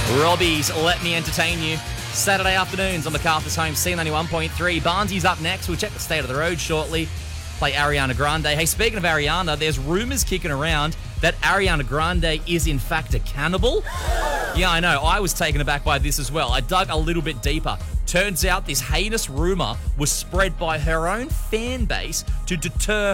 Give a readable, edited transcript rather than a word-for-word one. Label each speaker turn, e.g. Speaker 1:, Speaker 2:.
Speaker 1: Robbie's Let Me Entertain You. Saturday afternoons on MacArthur's Home, C91.3. Barnsy's up next. We'll check the state of the road shortly. Play Ariana Grande. Hey, speaking of Ariana, there's rumours kicking around that Ariana Grande is in fact a cannibal. Yeah, I know. I was taken aback by this as well. I dug a little bit deeper. Turns out this heinous rumour was spread by her own fan base to deter